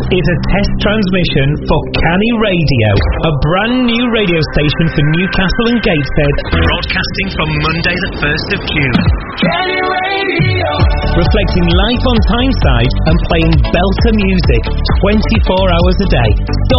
is a test transmission for Canny Radio, a brand new radio station for Newcastle and Gateshead, broadcasting from Monday the 1st of June. Canny Radio! Reflecting life on Tyneside and playing belter music 24 hours a day.